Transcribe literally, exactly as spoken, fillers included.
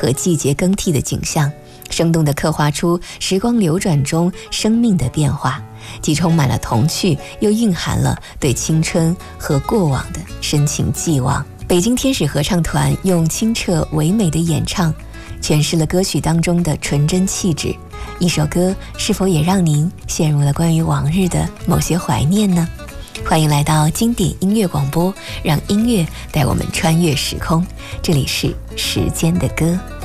和季节更替的景象，生动地刻画出时光流转中生命的变化，既充满了童趣，又蕴含了对青春和过往的深情寄望。北京天使合唱团用清澈唯美的演唱诠释了歌曲当中的纯真气质。一首歌是否也让您陷入了关于往日的某些怀念呢？欢迎来到经典音乐广播，让音乐带我们穿越时空。这里是时间的歌。